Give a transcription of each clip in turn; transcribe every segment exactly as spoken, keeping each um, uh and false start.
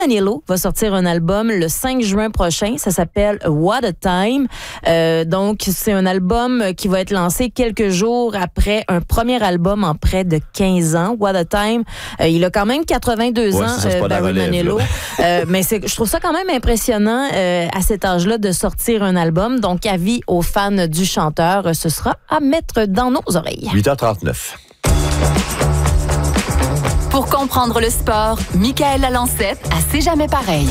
Danilo va sortir un album le cinq juin prochain. Ça s'appelle What a Time. Euh, donc, c'est un album qui va être lancé quelques jours après un premier album en près de quinze ans. What a Time. Euh, il a quand même quatre-vingt-deux ouais, ans, ça, euh, Barry Manilow. euh, mais c'est, je trouve ça quand même impressionnant euh, à cet âge-là de sortir un album. Donc, avis aux fans du chanteur, ce sera à mettre dans nos oreilles. huit heures trente-neuf. Pour comprendre le sport, Michaël Lalancette à C'est jamais pareil.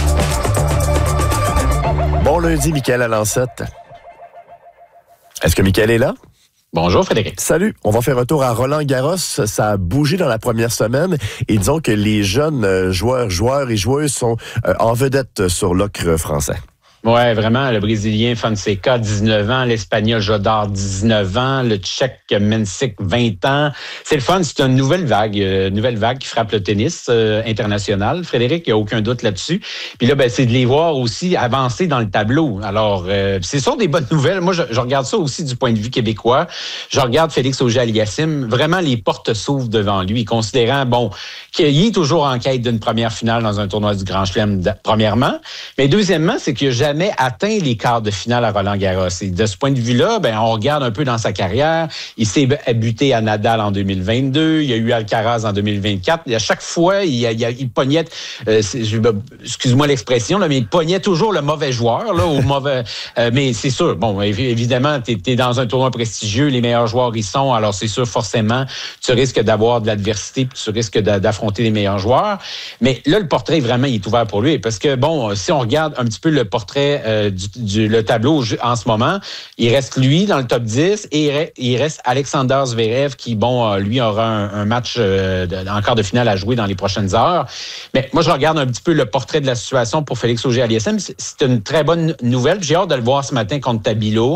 Bon lundi, Michaël Lalancette. Est-ce que Michaël est là? Bonjour Frédéric. Salut. On va faire un tour à Roland-Garros. Ça a bougé dans la première semaine et disons que les jeunes joueurs, joueurs et joueuses sont en vedette sur l'ocre français. Ouais, vraiment, le Brésilien Fonseca, dix-neuf ans, l'Espagnol Jodar, dix-neuf ans, le Tchèque Mensik, vingt ans. C'est le fun, c'est une nouvelle vague, euh, nouvelle vague qui frappe le tennis euh, international. Frédéric, il n'y a aucun doute là-dessus. Puis là, ben, c'est de les voir aussi avancer dans le tableau. Alors, euh, c'est sûr des bonnes nouvelles. Moi, je, je regarde ça aussi du point de vue québécois. Je regarde Félix Auger-Aliassime. Vraiment, les portes s'ouvrent devant lui, considérant, bon, qu'il est toujours en quête d'une première finale dans un tournoi du Grand Chelem, premièrement. Mais deuxièmement, c'est qu'il n'a jamais atteint les quarts de finale à Roland-Garros. Et de ce point de vue-là, ben, on regarde un peu dans sa carrière. Il s'est buté à Nadal en deux mille vingt-deux. Il y a eu Alcaraz en deux mille vingt-quatre. Et à chaque fois, il, il, il pognait, euh, excuse-moi l'expression, là, mais il pognait toujours le mauvais joueur, là, au mauvais. Euh, mais c'est sûr, bon, évidemment, tu es dans un tournoi prestigieux, les meilleurs joueurs y sont. Alors c'est sûr, forcément, tu risques d'avoir de l'adversité, puis tu risques d'affronter les meilleurs joueurs. Mais là, le portrait vraiment, il est ouvert pour lui, parce que bon, si on regarde un petit peu le portrait Euh, du, du, le tableau en ce moment, il reste lui dans le top dix et il reste Alexander Zverev qui, bon, lui aura un, un match euh, de, en quart de finale à jouer dans les prochaines heures. Mais moi, je regarde un petit peu le portrait de la situation pour Félix Auger-Aliassime. C'est une très bonne nouvelle. J'ai hâte de le voir ce matin contre Tabilo.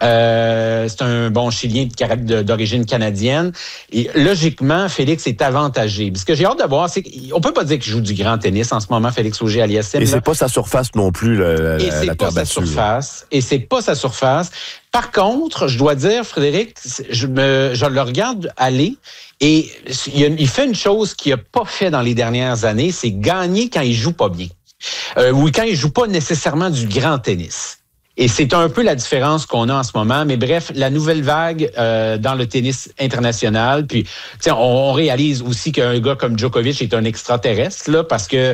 Euh, c'est un bon Chilien d'origine canadienne. Et logiquement, Félix est avantagé. Ce que j'ai hâte de voir, c'est qu'on peut pas dire qu'il joue du grand tennis en ce moment, Félix Auger-Aliassime. Et c'est pas sa surface non plus, le, Et c'est la pas terre sa battue. surface. Et c'est pas sa surface. Par contre, je dois dire, Frédéric, je me, je le regarde aller et il, il fait une chose qu'il n'a pas fait dans les dernières années, c'est gagner quand il joue pas bien. Euh, ou quand il joue pas nécessairement du grand tennis. Et c'est un peu la différence qu'on a en ce moment. Mais bref, la nouvelle vague euh, dans le tennis international. Puis, on, on réalise aussi qu'un gars comme Djokovic est un extraterrestre, là, parce que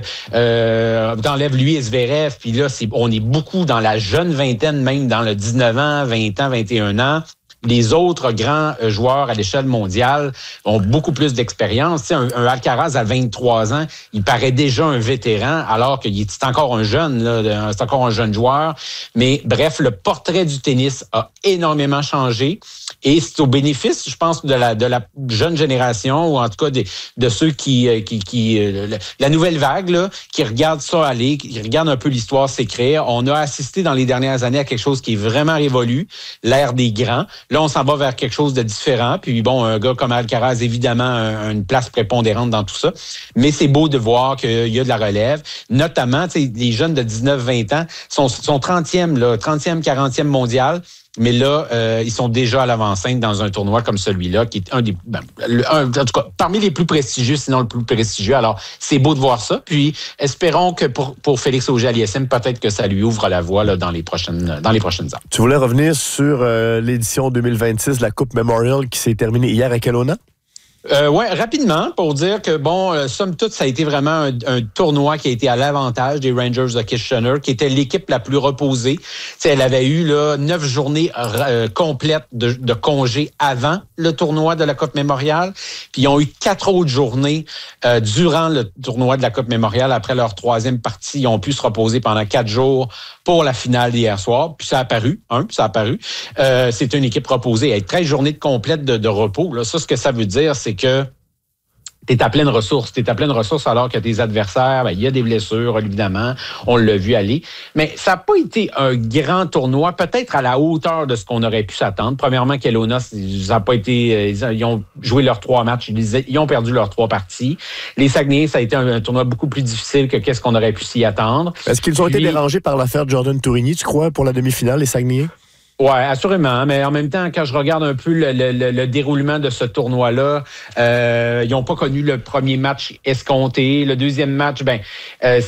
euh, t'enlèves lui et Zverev. Puis là, c'est, on est beaucoup dans la jeune vingtaine, même dans le dix-neuf ans, vingt ans, vingt et un ans. Les autres grands joueurs à l'échelle mondiale ont beaucoup plus d'expérience. Tu sais, un, un Alcaraz à vingt-trois ans, il paraît déjà un vétéran, alors qu'il est c'est encore un jeune, là, c'est encore un jeune joueur. Mais bref, le portrait du tennis a énormément changé. Et c'est au bénéfice, je pense, de la, de la jeune génération, ou en tout cas de, de ceux qui, qui, qui la nouvelle vague, là, qui regardent ça aller, qui regardent un peu l'histoire s'écrire. On a assisté dans les dernières années à quelque chose qui est vraiment révolu, l'ère des grands. Là, on s'en va vers quelque chose de différent. Puis bon, un gars comme Alcaraz, évidemment, a une place prépondérante dans tout ça. Mais c'est beau de voir qu'il y a de la relève. Notamment, tu sais, les jeunes de dix-neuf vingt ans sont, sont trentième, là, trentième, quarantième mondial. Mais là, euh, ils sont déjà à l'avant-scène dans un tournoi comme celui-là, qui est un des, ben, un, en tout cas, parmi les plus prestigieux, sinon le plus prestigieux. Alors, c'est beau de voir ça. Puis, espérons que pour, pour Félix Auger-Aliassime, peut-être que ça lui ouvre la voie là, dans les prochaines, dans les prochaines heures. Tu voulais revenir sur euh, l'édition deux mille vingt-six de la Coupe Memorial qui s'est terminée hier à Kelowna? Euh, ouais, rapidement, pour dire que, bon, euh, somme toute, ça a été vraiment un, un tournoi qui a été à l'avantage des Rangers de Kitchener, qui était l'équipe la plus reposée. T'sais, elle avait eu là neuf journées euh, complètes de, de congés avant le tournoi de la Coupe Memorial. Puis ils ont eu quatre autres journées euh, durant le tournoi de la Coupe Memorial. Après leur troisième partie, ils ont pu se reposer pendant quatre jours pour la finale d'hier soir. Puis ça a paru, hein, puis ça a paru. Euh, c'est une équipe reposée. Avec treize journées de complètes de, de repos, là, ça, ce que ça veut dire, c'est que tu es à pleine ressource. Tu es à pleine ressource alors que tes adversaires, ben, il y a des blessures, évidemment. On l'a vu aller. Mais ça n'a pas été un grand tournoi, peut-être à la hauteur de ce qu'on aurait pu s'attendre. Premièrement, Kelowna, ça n'a pas été. Ils ont joué leurs trois matchs. Ils ont perdu leurs trois parties. Les Saguenay, ça a été un, un tournoi beaucoup plus difficile que qu'est-ce qu'on aurait pu s'y attendre. Est-ce qu'ils ont Puis, été dérangés par l'affaire Jordan Tourigny, tu crois, pour la demi-finale, les Saguenayens? Oui, assurément. Mais en même temps, quand je regarde un peu le, le, le déroulement de ce tournoi-là, euh, ils n'ont pas connu le premier match escompté. Le deuxième match, ben, euh,